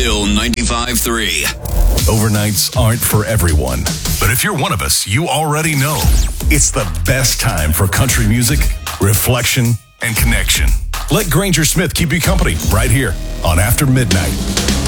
Chill 95.3. Overnights aren't for everyone, but if you're one of us, you already know it's the best time for country music, reflection, and connection. Let Granger Smith keep you company right here on After Midnight.